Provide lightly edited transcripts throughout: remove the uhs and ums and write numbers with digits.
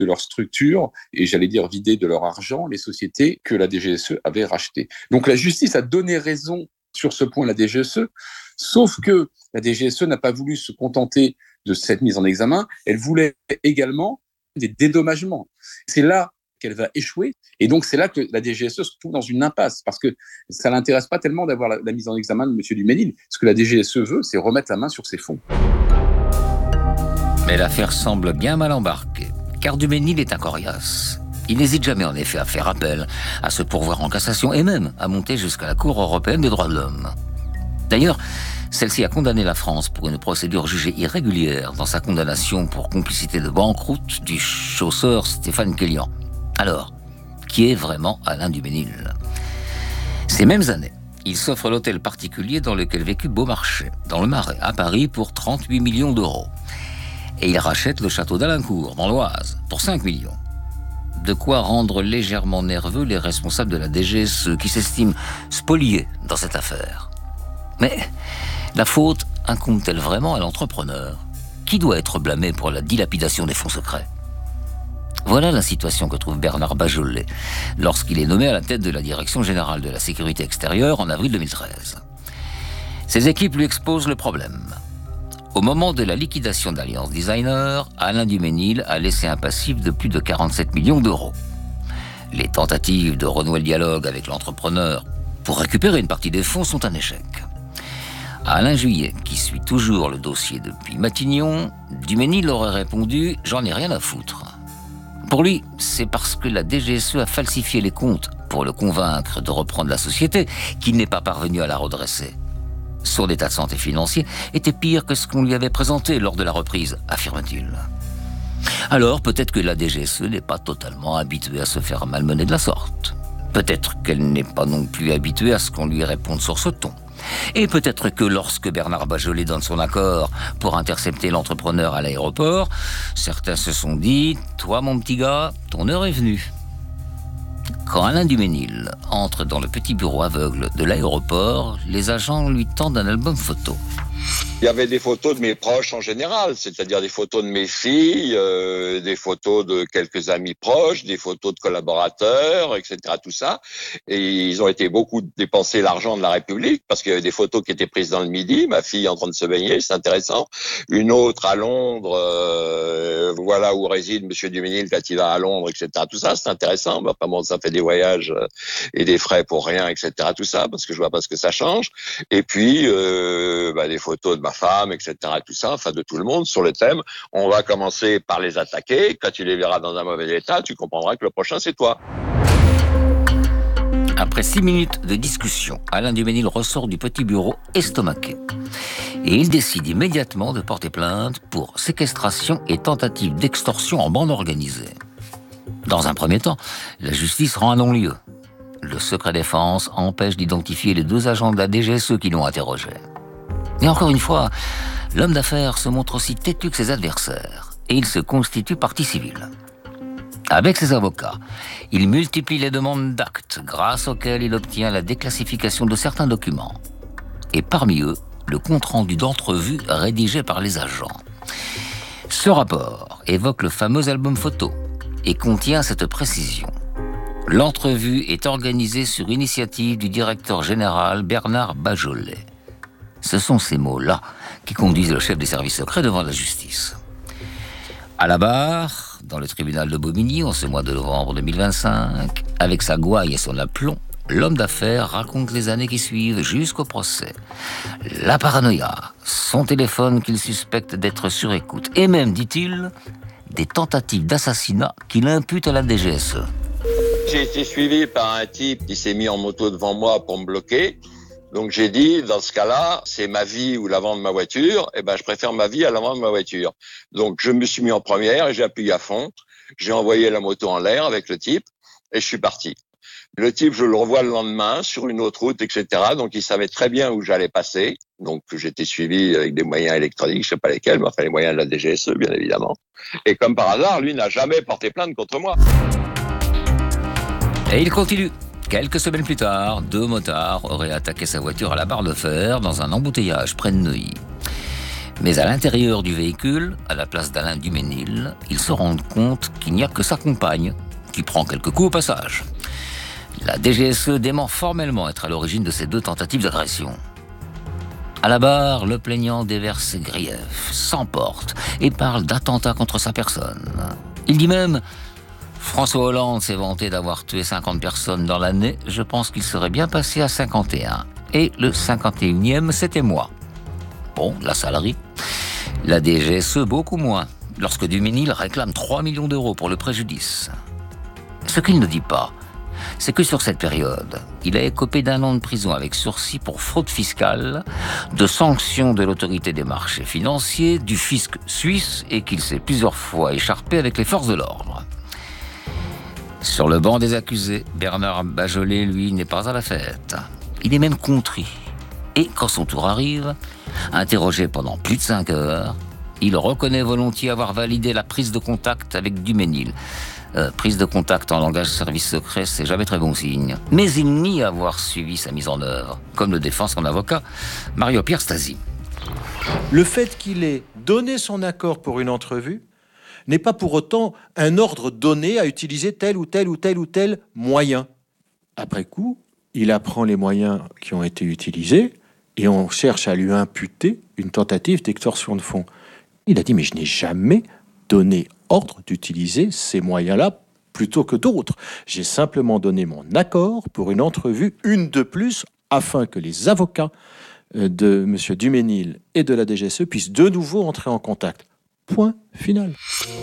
de leur structure et j'allais dire vider de leur argent les sociétés que la DGSE avait rachetées. Donc la justice a donné raison sur ce point à la DGSE, sauf que la DGSE n'a pas voulu se contenter de cette mise en examen, elle voulait également des dédommagements. C'est là qu'elle va échouer. Et donc, c'est là que la DGSE se trouve dans une impasse, parce que ça ne l'intéresse pas tellement d'avoir la mise en examen de M. Duménil. Ce que la DGSE veut, c'est remettre la main sur ses fonds. Mais l'affaire semble bien mal embarquée, car Duménil est un coriace. Il n'hésite jamais, en effet, à faire appel, à se pourvoir en cassation, et même à monter jusqu'à la Cour européenne des droits de l'homme. D'ailleurs, celle-ci a condamné la France pour une procédure jugée irrégulière dans sa condamnation pour complicité de banqueroute du chausseur Stéphane Kellian. Alors, qui est vraiment Alain Duménil ? Ces mêmes années, il s'offre l'hôtel particulier dans lequel vécut Beaumarchais, dans le Marais, à Paris, pour 38 millions d'euros. Et il rachète le château d'Alincourt, dans l'Oise, pour 5 millions. De quoi rendre légèrement nerveux les responsables de la DGSE, qui s'estiment spoliés dans cette affaire. Mais la faute incombe-t-elle vraiment à l'entrepreneur ? Qui doit être blâmé pour la dilapidation des fonds secrets ? Voilà la situation que trouve Bernard Bajolet lorsqu'il est nommé à la tête de la Direction générale de la sécurité extérieure en avril 2013. Ses équipes lui exposent le problème. Au moment de la liquidation d'Alliance Designer, Alain Duménil a laissé un passif de plus de 47 millions d'euros. Les tentatives de renouer le dialogue avec l'entrepreneur pour récupérer une partie des fonds sont un échec. À Alain Juillet, qui suit toujours le dossier depuis Matignon, Duménil aurait répondu « J'en ai rien à foutre ». Pour lui, c'est parce que la DGSE a falsifié les comptes pour le convaincre de reprendre la société qu'il n'est pas parvenu à la redresser. Son état de santé financier était pire que ce qu'on lui avait présenté lors de la reprise, affirme-t-il. Alors peut-être que la DGSE n'est pas totalement habituée à se faire malmener de la sorte. Peut-être qu'elle n'est pas non plus habituée à ce qu'on lui réponde sur ce ton. Et peut-être que lorsque Bernard Bajolet donne son accord pour intercepter l'entrepreneur à l'aéroport, certains se sont dit « Toi, mon petit gars, ton heure est venue ». Quand Alain Duménil entre dans le petit bureau aveugle de l'aéroport, les agents lui tendent un album photo. Il y avait des photos de mes proches en général, c'est-à-dire des photos de mes filles, des photos de quelques amis proches, des photos de collaborateurs, etc. Tout ça. Et ils ont été beaucoup dépenser l'argent de la République parce qu'il y avait des photos qui étaient prises dans le Midi, ma fille en train de se baigner, c'est intéressant. Une autre à Londres, voilà où réside Monsieur Duménil quand il va à Londres, etc. Tout ça, c'est intéressant. Enfin bon, ça fait des voyages et des frais pour rien, etc. Tout ça, parce que je vois pas ce que ça change. Et puis, des photos de ma femme, etc. Tout ça, enfin de tout le monde sur le thème. On va commencer par les attaquer. Quand tu les verras dans un mauvais état, tu comprendras que le prochain c'est toi. Après 6 minutes de discussion, Alain Duménil ressort du petit bureau estomaqué. Et il décide immédiatement de porter plainte pour séquestration et tentative d'extorsion en bande organisée. Dans un premier temps, la justice rend un non-lieu. Le secret défense empêche d'identifier les 2 agents de la DGSE qui l'ont interrogé. Et encore une fois, l'homme d'affaires se montre aussi têtu que ses adversaires, et il se constitue partie civile. Avec ses avocats, il multiplie les demandes d'actes, grâce auxquelles il obtient la déclassification de certains documents. Et parmi eux, le compte-rendu d'entrevue rédigé par les agents. Ce rapport évoque le fameux album photo et contient cette précision. L'entrevue est organisée sur initiative du directeur général Bernard Bajolet. Ce sont ces mots-là qui conduisent le chef des services secrets devant la justice. À la barre, dans le tribunal de Bobigny, en ce mois de novembre 2025, avec sa gouaille et son aplomb, l'homme d'affaires raconte les années qui suivent jusqu'au procès. La paranoïa, son téléphone qu'il suspecte d'être sur écoute, et même, dit-il, des tentatives d'assassinat qu'il impute à la DGSE. J'ai été suivi par un type qui s'est mis en moto devant moi pour me bloquer. Donc j'ai dit, dans ce cas-là, c'est ma vie ou l'avant de ma voiture. Je préfère ma vie à l'avant de ma voiture. Donc je me suis mis en première et j'ai appuyé à fond. J'ai envoyé la moto en l'air avec le type et je suis parti. Le type, je le revois le lendemain sur une autre route, etc. Donc il savait très bien où j'allais passer. Donc j'étais suivi avec des moyens électroniques, je sais pas lesquels, mais enfin les moyens de la DGSE, bien évidemment. Et comme par hasard, lui n'a jamais porté plainte contre moi. Et il continue. Quelques semaines plus tard, 2 motards auraient attaqué sa voiture à la barre de fer dans un embouteillage près de Neuilly. Mais à l'intérieur du véhicule, à la place d'Alain Duménil, ils se rendent compte qu'il n'y a que sa compagne, qui prend quelques coups au passage. La DGSE dément formellement être à l'origine de ces 2 tentatives d'agression. À la barre, le plaignant déverse ses griefs, s'emporte et parle d'attentat contre sa personne. Il dit même « François Hollande s'est vanté d'avoir tué 50 personnes dans l'année, je pense qu'il serait bien passé à 51. Et le 51e, c'était moi. » Bon, la salerie. La DGSE, beaucoup moins, lorsque Duménil réclame 3 millions d'euros pour le préjudice. Ce qu'il ne dit pas, c'est que sur cette période, il a écopé d'1 an de prison avec sursis pour fraude fiscale, de sanctions de l'autorité des marchés financiers, du fisc suisse et qu'il s'est plusieurs fois écharpé avec les forces de l'ordre. Sur le banc des accusés, Bernard Bajolet, lui, n'est pas à la fête. Il est même contrit. Et quand son tour arrive, interrogé pendant plus de 5 heures, il reconnaît volontiers avoir validé la prise de contact avec Duménil. Prise de contact en langage service secret, c'est jamais très bon signe. Mais il nie avoir suivi sa mise en œuvre, comme le défend son avocat, Mario-Pierre Stasi. Le fait qu'il ait donné son accord pour une entrevue n'est pas pour autant un ordre donné à utiliser tel ou tel ou tel ou tel moyen. Après coup, il apprend les moyens qui ont été utilisés et on cherche à lui imputer une tentative d'extorsion de fonds. Il a dit « mais je n'ai jamais donné ordre d'utiliser ces moyens-là plutôt que d'autres. J'ai simplement donné mon accord pour une entrevue, une de plus, afin que les avocats de M. Duménil et de la DGSE puissent de nouveau entrer en contact. » Point final.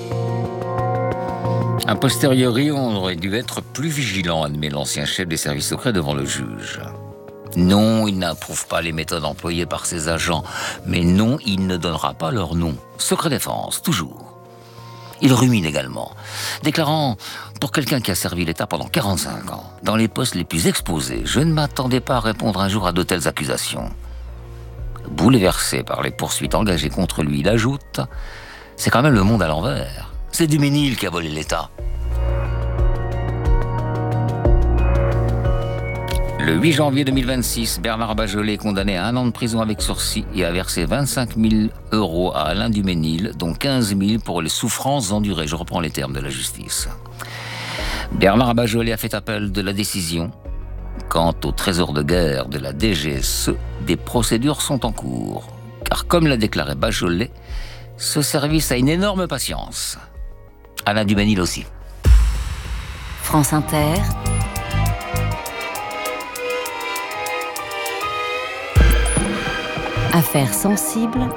A posteriori, on aurait dû être plus vigilant, admet l'ancien chef des services secrets devant le juge. Non, il n'approuve pas les méthodes employées par ses agents, mais non, il ne donnera pas leur nom. Secret défense, toujours. Il rumine également, déclarant « Pour quelqu'un qui a servi l'État pendant 45 ans, dans les postes les plus exposés, je ne m'attendais pas à répondre un jour à de telles accusations. » Bouleversé par les poursuites engagées contre lui, il ajoute « C'est quand même le monde à l'envers. C'est Duménil qui a volé l'État. » Le 8 janvier 2026, Bernard Bajolet est condamné à 1 an de prison avec sursis et a versé 25 000 € à Alain Duménil, dont 15 000 pour les souffrances endurées. Je reprends les termes de la justice. Bernard Bajolet a fait appel de la décision. Quant au trésor de guerre de la DGSE, des procédures sont en cours. Car comme l'a déclaré Bajolet, ce service a une énorme patience. Alain Duménil aussi. France Inter. Affaires sensibles.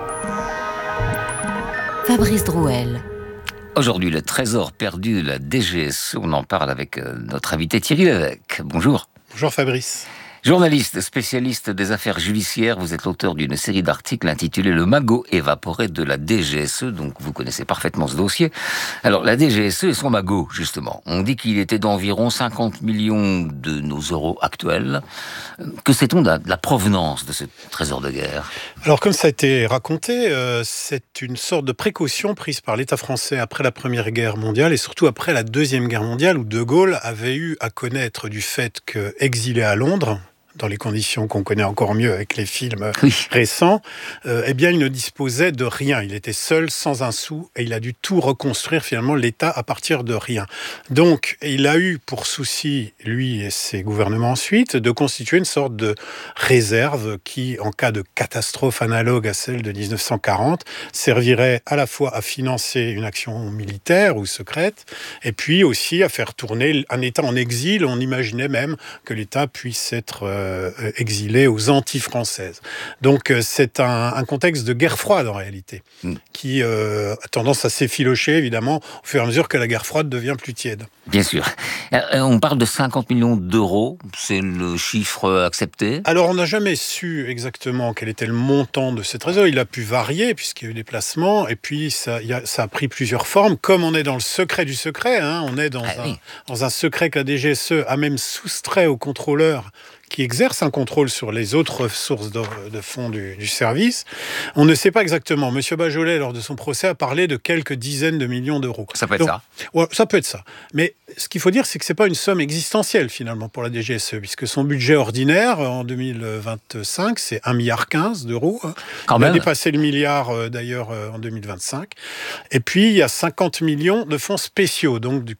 Fabrice Drouel. Aujourd'hui, le trésor perdu de la DGSE, on en parle avec notre invité Thierry Lévesque. Bonjour. Bonjour Fabrice. Journaliste, spécialiste des affaires judiciaires, vous êtes l'auteur d'une série d'articles intitulée « Le magot évaporé de la DGSE », donc vous connaissez parfaitement ce dossier. Alors, la DGSE et son magot, justement. On dit qu'il était d'environ 50 millions de nos euros actuels. Que sait-on de la provenance de ce trésor de guerre ? Alors, comme ça a été raconté, c'est une sorte de précaution prise par l'État français après la Première Guerre mondiale et surtout après la Deuxième Guerre mondiale, où De Gaulle avait eu à connaître du fait qu'exilé à Londres, dans les conditions qu'on connaît encore mieux avec les films récents, eh bien, il ne disposait de rien. Il était seul, sans un sou, et il a dû tout reconstruire, finalement, l'État à partir de rien. Donc, il a eu pour souci, lui et ses gouvernements ensuite, de constituer une sorte de réserve qui, en cas de catastrophe analogue à celle de 1940, servirait à la fois à financer une action militaire ou secrète, et puis aussi à faire tourner un État en exil. On imaginait même que l'État puisse être exilé aux Antilles françaises. Donc c'est un contexte de guerre froide en réalité, qui a tendance à s'effilocher évidemment au fur et à mesure que la guerre froide devient plus tiède. Bien sûr. On parle de 50 millions d'euros, c'est le chiffre accepté ? Alors on n'a jamais su exactement quel était le montant de ce trésor. Il a pu varier puisqu'il y a eu des placements et puis ça a pris plusieurs formes. Comme on est dans le secret du secret, on est dans un secret que la DGSE a même soustrait au contrôleur qui exerce un contrôle sur les autres sources de fonds du service. On ne sait pas exactement. Monsieur Bajolet, lors de son procès, a parlé de quelques dizaines de millions d'euros. Ça peut être ça. Ouais, ça peut être ça. Mais ce qu'il faut dire, c'est que c'est pas une somme existentielle, finalement, pour la DGSE, puisque son budget ordinaire, en 2025, c'est 1,15 milliard d'euros. Quand Il a même. dépassé le milliard, d'ailleurs, en 2025. Et puis, il y a 50 millions de fonds spéciaux, donc